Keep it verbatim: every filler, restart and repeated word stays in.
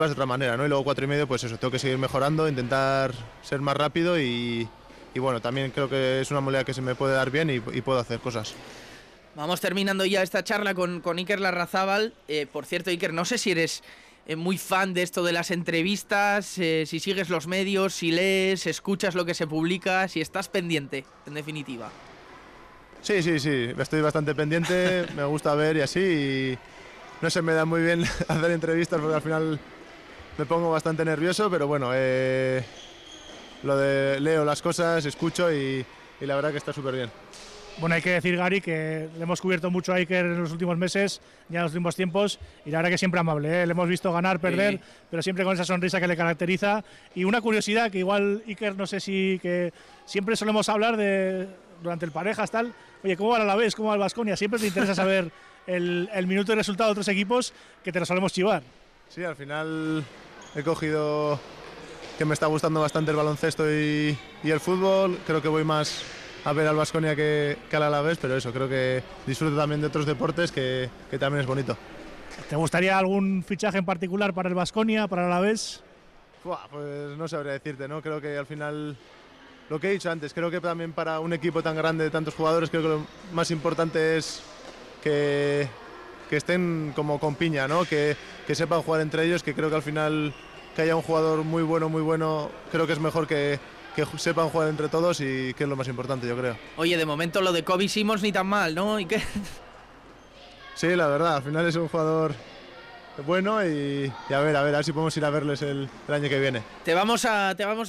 de otra manera, ¿no? Y luego cuatro y medio, pues eso, tengo que seguir mejorando, intentar ser más rápido y, y bueno, también creo que es una modalidad que se me puede dar bien y, y puedo hacer cosas. Vamos terminando ya esta charla con, con Iker Larrazábal. Eh, por cierto, Iker, no sé si eres eh, muy fan de esto de las entrevistas, eh, si sigues los medios, si lees, escuchas lo que se publica, si estás pendiente, en definitiva. Sí, sí, sí, estoy bastante pendiente, me gusta ver y así, y no se me da muy bien hacer entrevistas porque al final me pongo bastante nervioso, pero bueno, eh, lo de leo las cosas, escucho y, y la verdad que está súper bien. Bueno, hay que decir, Gary, que le hemos cubierto mucho a Iker en los últimos meses, ya en los últimos tiempos, y la verdad que siempre amable, ¿eh? Le hemos visto ganar, perder, sí, pero siempre con esa sonrisa que le caracteriza. Y una curiosidad que igual, Iker, no sé si que siempre solemos hablar de durante el parejas, tal, oye, ¿cómo va el Alavés? ¿Cómo va el Baskonia? Siempre te interesa saber el, el minuto de resultado de otros equipos que te lo solemos chivar. Sí, al final he cogido que me está gustando bastante el baloncesto y, y el fútbol, creo que voy más a ver al Baskonia que, que al Alavés, pero eso, creo que disfruto también de otros deportes que, que también es bonito. ¿Te gustaría algún fichaje en particular para el Baskonia, para el Alavés? Buah, pues no sabría decirte, ¿no? Creo que al final, lo que he dicho antes, creo que también para un equipo tan grande de tantos jugadores, creo que lo más importante es que, que estén como con piña, ¿no? Que, que sepan jugar entre ellos, que creo que al final que haya un jugador muy bueno, muy bueno, creo que es mejor que que sepan jugar entre todos y que es lo más importante, yo creo. Oye, de momento lo de Kobe Simons ni tan mal, ¿no? ¿Y qué? Sí, la verdad, al final es un jugador bueno y, y a ver, a ver, a ver si podemos ir a verles el, el año que viene. Te vamos a, te vamos